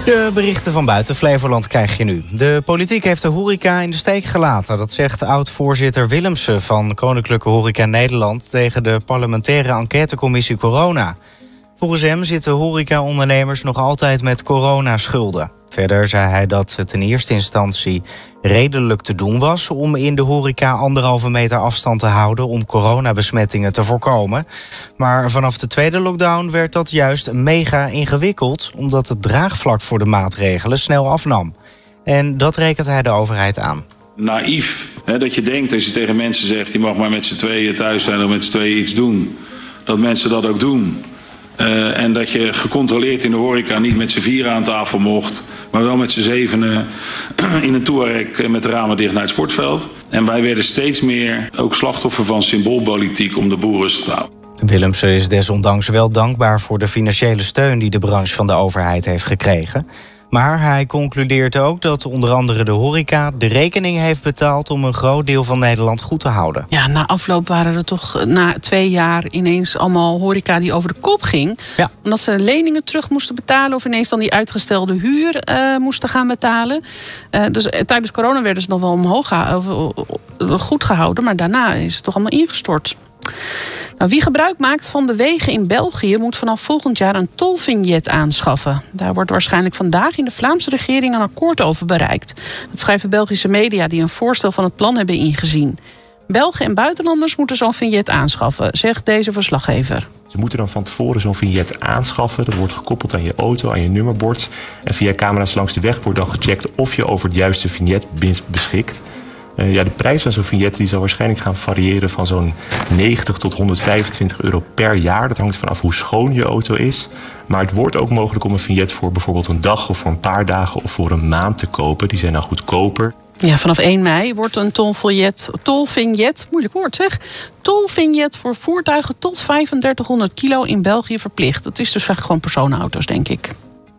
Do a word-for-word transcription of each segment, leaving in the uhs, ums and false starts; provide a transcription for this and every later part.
De berichten van buiten Flevoland krijg je nu. De politiek heeft de horeca in de steek gelaten. Dat zegt oud-voorzitter Willemsen van Koninklijke Horeca Nederland tegen de parlementaire enquêtecommissie Corona. Volgens hem zitten horecaondernemers nog altijd met coronaschulden. Verder zei hij dat het in eerste instantie redelijk te doen was om in de horeca anderhalve meter afstand te houden om coronabesmettingen te voorkomen. Maar vanaf de tweede lockdown werd dat juist mega ingewikkeld, omdat het draagvlak voor de maatregelen snel afnam. En dat rekent hij de overheid aan. Naïef, hè, dat je denkt als je tegen mensen zegt, je mag maar met z'n tweeën thuis zijn of met z'n tweeën iets doen, dat mensen dat ook doen. Uh, en dat je gecontroleerd in de horeca niet met z'n vieren aan tafel mocht, maar wel met z'n zevenen in een Touareg met de ramen dicht naar het sportveld. En wij werden steeds meer ook slachtoffer van symboolpolitiek om de boel rustig te houden. Willemsen is desondanks wel dankbaar voor de financiële steun die de branche van de overheid heeft gekregen. Maar hij concludeert ook dat onder andere de horeca de rekening heeft betaald om een groot deel van Nederland goed te houden. Ja, na afloop waren er toch na twee jaar ineens allemaal horeca die over de kop ging. Ja. Omdat ze leningen terug moesten betalen of ineens dan die uitgestelde huur uh, moesten gaan betalen. Uh, dus uh, tijdens corona werden ze nog wel omhoog geha- of, uh, uh, goed gehouden, maar daarna is het toch allemaal ingestort. Nou, wie gebruik maakt van de wegen in België moet vanaf volgend jaar een tolvignet aanschaffen. Daar wordt waarschijnlijk vandaag in de Vlaamse regering een akkoord over bereikt. Dat schrijven Belgische media die een voorstel van het plan hebben ingezien. Belgen en buitenlanders moeten zo'n vignet aanschaffen, zegt deze verslaggever. Ze moeten dan van tevoren zo'n vignet aanschaffen. Dat wordt gekoppeld aan je auto, aan je nummerbord. En via camera's langs de weg wordt dan gecheckt of je over het juiste vignet beschikt. Uh, ja, de prijs van zo'n vignet die zal waarschijnlijk gaan variëren van zo'n negentig tot honderdvijfentwintig euro per jaar. Dat hangt vanaf hoe schoon je auto is. Maar het wordt ook mogelijk om een vignet voor bijvoorbeeld een dag of voor een paar dagen of voor een maand te kopen. Die zijn dan goedkoper. Ja, vanaf één mei wordt een tolvignet, tolvignet, moeilijk woord zeg, tolvignet voor voertuigen tot vijfendertighonderd kilo in België verplicht. Dat is dus eigenlijk gewoon personenauto's, denk ik.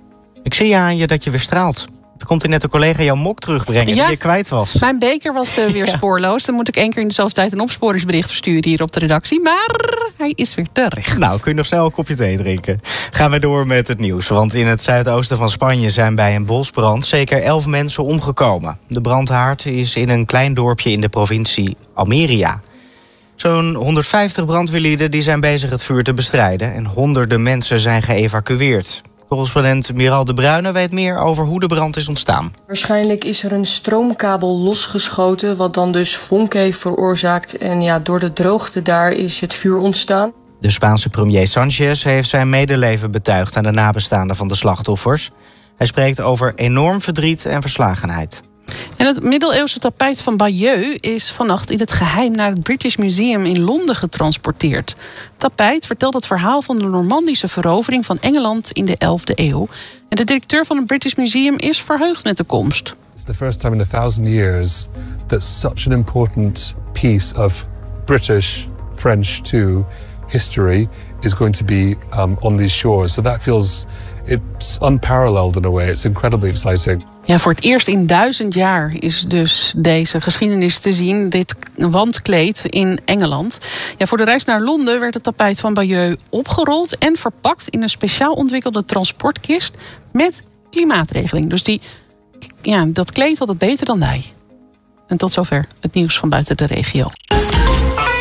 Ik zie aan je dat je weer straalt. Er komt er net een collega jouw mok terugbrengen ja, die je kwijt was. Mijn beker was uh, weer ja. spoorloos. Dan moet ik één keer in dezelfde tijd een opsporingsbericht versturen hier op de redactie. Maar hij is weer terecht. Nou, kun je nog snel een kopje thee drinken. Gaan we door met het nieuws. Want in het zuidoosten van Spanje zijn bij een bosbrand zeker elf mensen omgekomen. De brandhaard is in een klein dorpje in de provincie Almeria. Zo'n honderdvijftig brandweerlieden die zijn bezig het vuur te bestrijden. En honderden mensen zijn geëvacueerd. Correspondent Miral de Bruyne weet meer over hoe de brand is ontstaan. Waarschijnlijk is er een stroomkabel losgeschoten, wat dan dus vonken heeft veroorzaakt. En ja, door de droogte daar is het vuur ontstaan. De Spaanse premier Sanchez heeft zijn medeleven betuigd aan de nabestaanden van de slachtoffers. Hij spreekt over enorm verdriet en verslagenheid. En het middeleeuwse tapijt van Bayeux is vannacht in het geheim naar het British Museum in Londen getransporteerd. Het tapijt vertelt het verhaal van de Normandische verovering van Engeland in de elfde eeuw. En de directeur van het British Museum is verheugd met de komst. It's the first time in a thousand years that such an important piece of British, French too, history is going to be um, on these shores. So that feels, it's unparalleled in a way. It's incredibly exciting. Ja, voor het eerst in duizend jaar is dus deze geschiedenis te zien. Dit wandkleed in Engeland. Ja, voor de reis naar Londen werd het tapijt van Bayeux opgerold en verpakt in een speciaal ontwikkelde transportkist met klimaatregeling. Dus die, ja, dat kleed had het beter dan wij. En tot zover het nieuws van buiten de regio.